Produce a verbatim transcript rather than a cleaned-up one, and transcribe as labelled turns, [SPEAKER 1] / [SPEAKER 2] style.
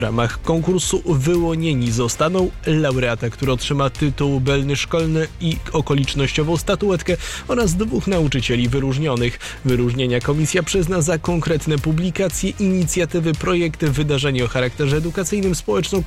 [SPEAKER 1] W ramach konkursu wyłonieni zostaną laureata, który otrzyma tytuł Belny Szkolny i okolicznościową statuetkę, oraz dwóch nauczycieli wyróżnionych. Wyróżnienia komisja przyzna za konkretne publikacje, inicjatywy, projekty, wydarzenie o charakterze edukacyjnym, społeczno